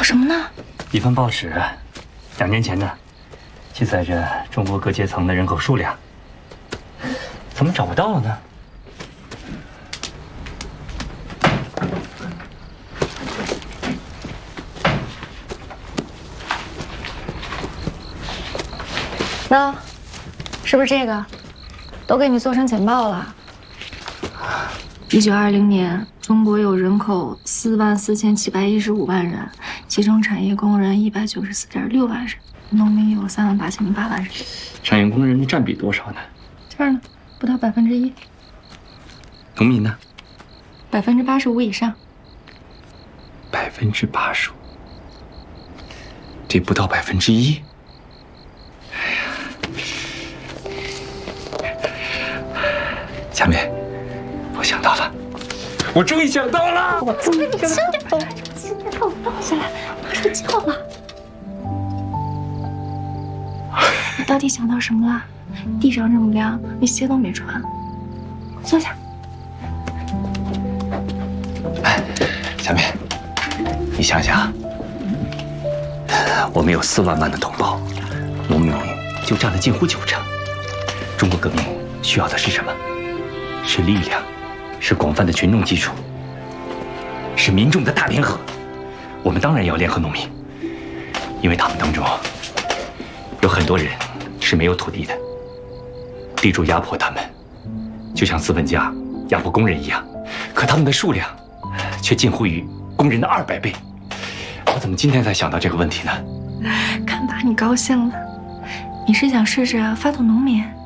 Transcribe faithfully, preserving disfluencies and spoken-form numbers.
什么呢？ 一份报纸，两年前的，记载着中国各阶层的人口数量，怎么找不到了呢？ 那，是不是这个？都给你做成简报了。一九二零年，中国有人口四万四千七百一十五万人，其中产业工人一百九十四点六万人，农民有三万八千零八万人。 产业工人的占比多少呢？ 这儿呢，不到百分之一。 农民呢？ 百分之八十五以上。 百分之八十五，这不到百分之一。 下面，我想到了，我终于想到了！ 我怎么你轻点，轻点，把我放下来，马上叫了。你到底想到什么了？地上这么凉，你鞋都没穿。坐下。 哎，小美，你想想，我们有四万万的同胞，农民就占了近乎九成。中国革命需要的是什么？ 是力量，是广泛的群众基础，是民众的大联合。我们当然要联合农民，因为他们当中有很多人是没有土地的，地主压迫他们，就像资本家压迫工人一样，可他们的数量却近乎于工人的二百倍。我怎么今天才想到这个问题呢？ 看把你高兴的，你是想试试发动农民？